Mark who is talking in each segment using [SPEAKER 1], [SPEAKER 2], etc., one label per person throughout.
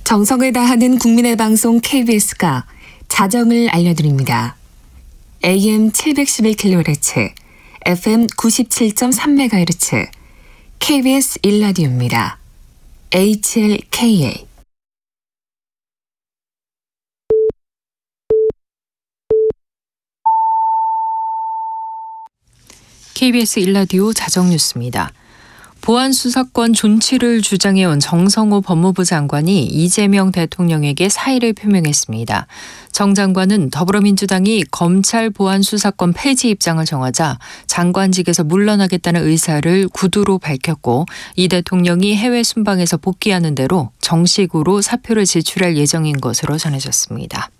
[SPEAKER 1] 정성을 다하는 국민의 방송 KBS가 자정을 알려드립니다. AM 711kHz, FM 97.3MHz, KBS 1라디오입니다. HLKA.
[SPEAKER 2] KBS 1라디오 자정뉴스입니다. 보안수사권 존치를 주장해온 정성호 법무부 장관이 이재명 대통령에게 사의를 표명했습니다. 정 장관은 더불어민주당이 검찰 보안수사권 폐지 입장을 정하자 장관직에서 물러나겠다는 의사를 구두로 밝혔고, 이 대통령이 해외 순방에서 복귀하는 대로 정식으로 사표를 제출할 예정인 것으로 전해졌습니다.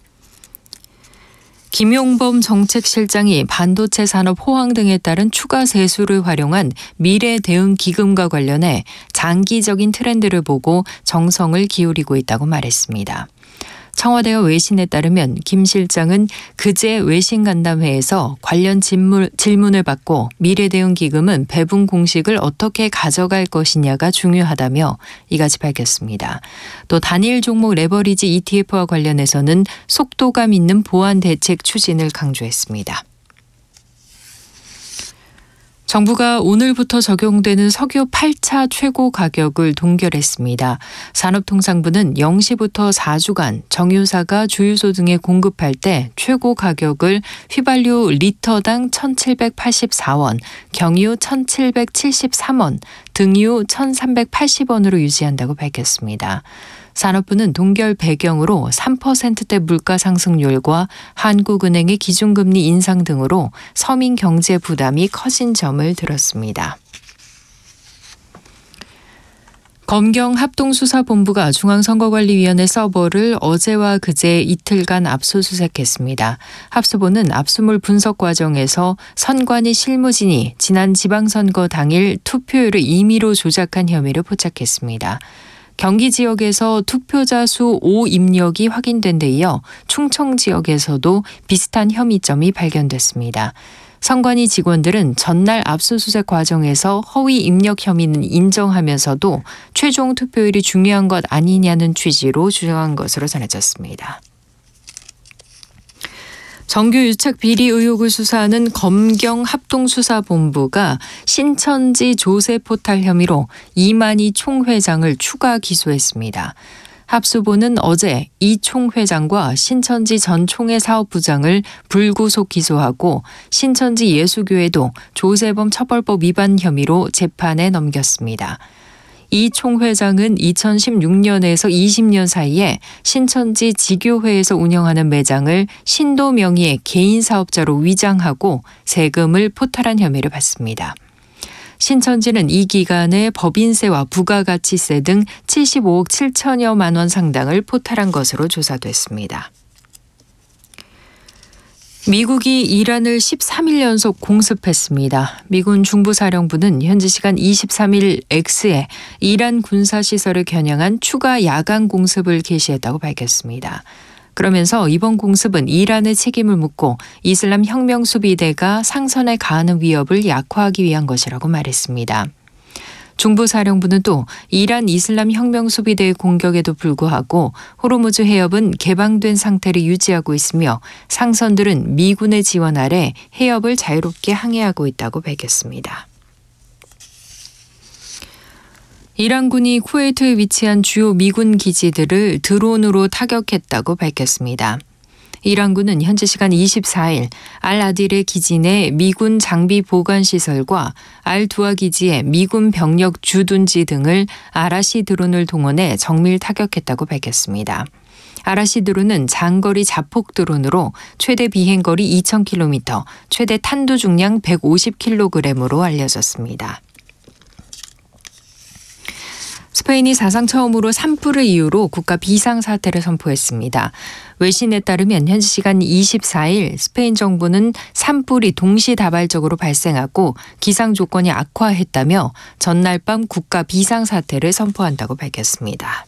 [SPEAKER 2] 김용범 정책실장이 반도체 산업 호황 등에 따른 추가 세수를 활용한 미래 대응 기금과 관련해 장기적인 트렌드를 보고 정성을 기울이고 있다고 말했습니다. 청와대와 외신에 따르면 김 실장은 그제 외신 간담회에서 관련 질문을 받고 미래 대응 기금은 배분 공식을 어떻게 가져갈 것이냐가 중요하다며 이같이 밝혔습니다. 또 단일 종목 레버리지 ETF와 관련해서는 속도감 있는 보완 대책 추진을 강조했습니다. 정부가 오늘부터 적용되는 석유 8차 최고 가격을 동결했습니다. 산업통상부는 0시부터 4주간 정유사가 주유소 등에 공급할 때 최고 가격을 휘발유 리터당 1,784원, 경유 1,773원, 등유 1,380원으로 유지한다고 밝혔습니다. 산업부는 동결 배경으로 3%대 물가 상승률과 한국은행의 기준금리 인상 등으로 서민 경제 부담이 커진 점을 들었습니다. 검경합동수사본부가 중앙선거관리위원회 서버를 어제와 그제 이틀간 압수수색했습니다. 합수본은 압수물 분석 과정에서 선관위 실무진이 지난 지방선거 당일 투표율을 임의로 조작한 혐의를 포착했습니다. 경기 지역에서 투표자 수 5 입력이 확인된 데 이어 충청 지역에서도 비슷한 혐의점이 발견됐습니다. 선관위 직원들은 전날 압수수색 과정에서 허위 입력 혐의는 인정하면서도 최종 투표율이 중요한 것 아니냐는 취지로 주장한 것으로 전해졌습니다. 정규 유착 비리 의혹을 수사하는 검경합동수사본부가 신천지 조세포탈 혐의로 이만희 총회장을 추가 기소했습니다. 합수본은 어제 이 총회장과 신천지 전 총회 사업부장을 불구속 기소하고 신천지 예수교회도 조세범 처벌법 위반 혐의로 재판에 넘겼습니다. 이 총회장은 2016년에서 20년 사이에 신천지 지교회에서 운영하는 매장을 신도 명의의 개인 사업자로 위장하고 세금을 포탈한 혐의를 받습니다. 신천지는 이 기간에 법인세와 부가가치세 등 75억 7천여만 원 상당을 포탈한 것으로 조사됐습니다. 미국이 이란을 13일 연속 공습했습니다. 미군 중부사령부는 현지 시간 23일 X에 이란 군사시설을 겨냥한 추가 야간 공습을 개시했다고 밝혔습니다. 그러면서 이번 공습은 이란의 책임을 묻고 이슬람 혁명 수비대가 상선에 가하는 위협을 약화하기 위한 것이라고 말했습니다. 중부사령부는 또 이란 이슬람 혁명 수비대의 공격에도 불구하고 호르무즈 해협은 개방된 상태를 유지하고 있으며 상선들은 미군의 지원 아래 해협을 자유롭게 항해하고 있다고 밝혔습니다. 이란군이 쿠웨이트에 위치한 주요 미군 기지들을 드론으로 타격했다고 밝혔습니다. 이란군은 현지 시간 24일 알-아딜의 기지 내 미군 장비 보관 시설과 알-두아 기지의 미군 병력 주둔지 등을 아라시 드론을 동원해 정밀 타격했다고 밝혔습니다. 아라시 드론은 장거리 자폭 드론으로 최대 비행거리 2,000km, 최대 탄두 중량 150kg으로 알려졌습니다. 스페인이 사상 처음으로 산불을 이유로 국가 비상사태를 선포했습니다. 외신에 따르면 현지 시간 24일 스페인 정부는 산불이 동시다발적으로 발생하고 기상 조건이 악화했다며 전날 밤 국가 비상사태를 선포한다고 밝혔습니다.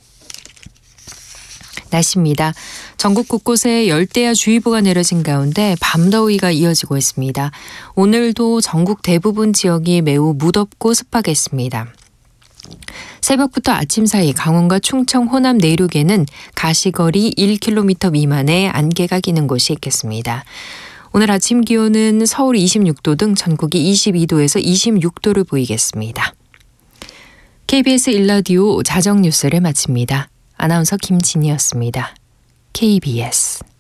[SPEAKER 2] 날씨입니다. 전국 곳곳에 열대야주의보가 내려진 가운데 밤더위가 이어지고 있습니다. 오늘도 전국 대부분 지역이 매우 무덥고 습하겠습니다. 새벽부터 아침 사이 강원과 충청, 호남 내륙에는 가시거리 1km 미만의 안개가 끼는 곳이 있겠습니다. 오늘 아침 기온은 서울 26도 등 전국이 22도에서 26도를 보이겠습니다. KBS 1라디오 자정뉴스를 마칩니다. 아나운서 김진희였습니다. KBS